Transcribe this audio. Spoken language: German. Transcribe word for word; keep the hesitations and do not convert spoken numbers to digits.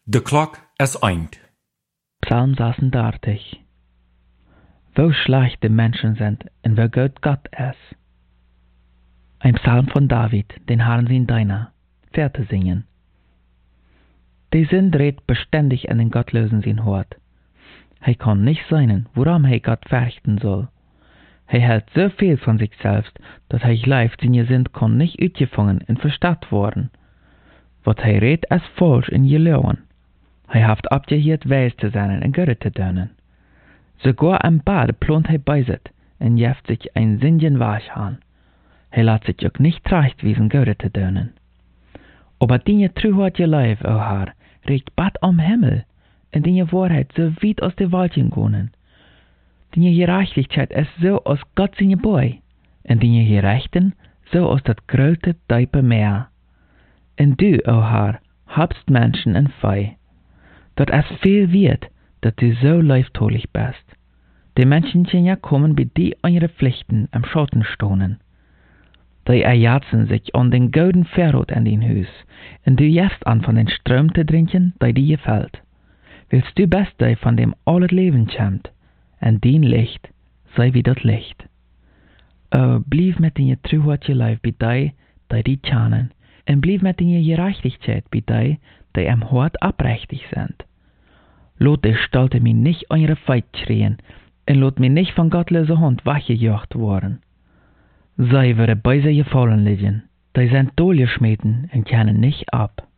De klok is eind. Psalm zesendertig. Wo schlecht die Menschen sind und wo gut Gott ist. Ein Psalm von David, den Herrn sein Deiner, Pferde singen. Die Sinn dreht beständig an den Gottlosen sein Hort. Er kann nicht sein, woran er Gott fürchten soll. Er hält so viel von sich selbst, dass er glaubt, seine Sinn kann nicht uitgefangen und verstaat worden. Wat er redt ist falsch in gelogen. Er haft abgehört, weis zu sein und Götter zu dönen. Sogar am Bad plant er beiset und jeft sich ein Sinnchen Waschhahn. Er lässt sich auch nicht zurechtwiesen, Götter zu dönen. Aber die truhartige Leib, o Herr, regt Bad am Himmel, und die Wahrheit so weit aus der Waldchen gonen. Die Gerechtigkeit ist so aus Gott seine Boy, und die Gerechten so aus dat grölte Deipe Meer. Und du, o Herr, habst Menschen en Fei. Dat es viel wird, dat du so leiftolig bist. Die Menschen ja kommen bei dir an ihre Pflichten am Schatten stonen. Die erjatzen sich an den golden Verrot an den Hus, und du jefst an von den Ström zu trinken, die dir gefällt. Willst du best die von dem alles Leben schämt, und dein Licht sei wie das Licht. O, blieb mit den truhartigen Leib bei die, die die tjanen, und blieb mit den Gerechtigkeit bei die, die am Hort abrechtig sind. Lot die Stalte mich nicht an ihre Feit schreien, und lot mich nicht von gottloser Hand weggejocht worden. Sei würde bei sie gefallen liegen, die sind dohlgeschmieden und kennen nicht ab.